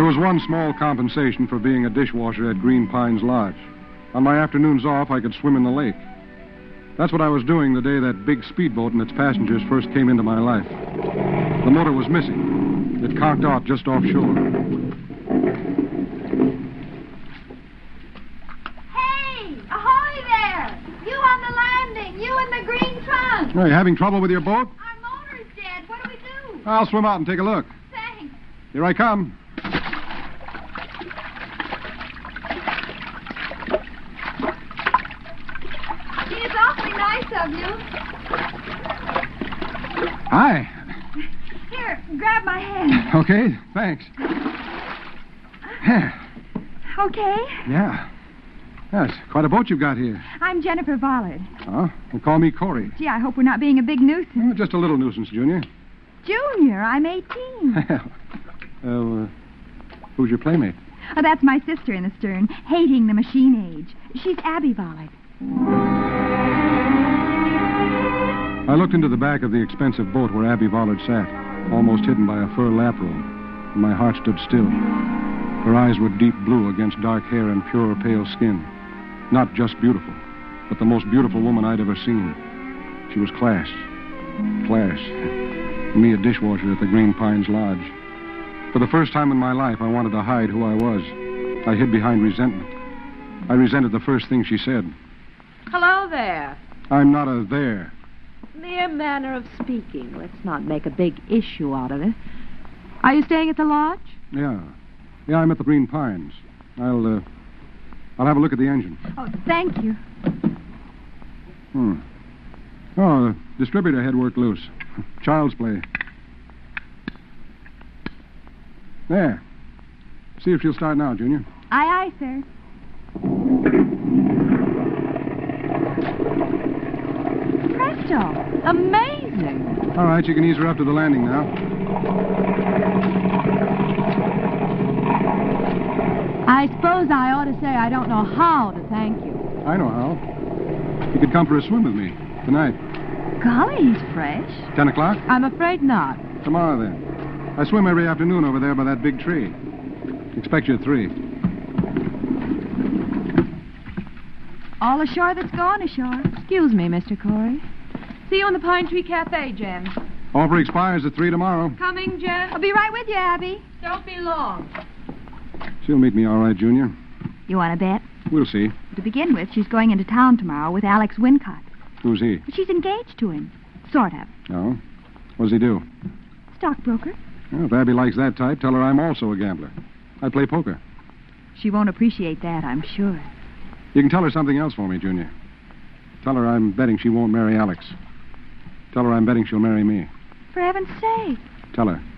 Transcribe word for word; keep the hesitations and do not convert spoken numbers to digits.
There was one small compensation for being a dishwasher at Green Pines Lodge. On my afternoons off, I could swim in the lake. That's what I was doing the day that big speedboat and its passengers first came into my life. The motor was missing. It conked out just offshore. Hey! Ahoy there! You on the landing! You in the green trunk! Are you having trouble with your boat? Our motor's dead. What do we do? I'll swim out and take a look. Thanks. Here I come. It's awfully nice of you. Hi. Here, grab my hand. Okay, thanks. Okay. Yeah. Yes, quite a boat you've got here. I'm Jennifer Vollard. Oh, well, call me Corey. Gee, I hope we're not being a big nuisance. Oh, just a little nuisance, Junior. Junior, I'm eighteen. Well, uh, who's your playmate? Oh, that's my sister in the stern, hating the machine age. She's Abby Vollard. I looked into the back of the expensive boat where Abby Vollard sat, almost hidden by a fur lap robe, and my heart stood still. Her eyes were deep blue against dark hair and pure, pale skin. Not just beautiful, but the most beautiful woman I'd ever seen. She was class. Class. Me, a dishwasher at the Green Pines Lodge. For the first time in my life, I wanted to hide who I was. I hid behind resentment. I resented the first thing she said. Hello there. I'm not a there. Mere manner of speaking. Let's not make a big issue out of it. Are you staying at the lodge? Yeah. Yeah, I'm at the Green Pines. I'll, uh, I'll have a look at the engine. Oh, thank you. Hmm. Oh, the distributor head worked loose. Child's play. There. See if she'll start now, Junior. Aye, aye, sir. Presto. Amazing. All right, you can ease her up to the landing now. I suppose I ought to say I don't know how to thank you. I know how. You could come for a swim with me tonight. Golly, he's fresh. Ten o'clock? I'm afraid not. Tomorrow, then. I swim every afternoon over there by that big tree. Expect you at three. All ashore that's gone ashore. Excuse me, Mister Corey. See you in the Pine Tree Cafe, Jen. Offer expires at three tomorrow. Coming, Jen? I'll be right with you, Abby. Don't be long. She'll meet me all right, Junior. You want to bet? We'll see. To begin with, she's going into town tomorrow with Alex Wincott. Who's he? She's engaged to him. Sort of. Oh? What does he do? Stockbroker. Well, if Abby likes that type, tell her I'm also a gambler. I play poker. She won't appreciate that, I'm sure. You can tell her something else for me, Junior. Tell her I'm betting she won't marry Alex. Tell her I'm betting she'll marry me. For heaven's sake. Tell her.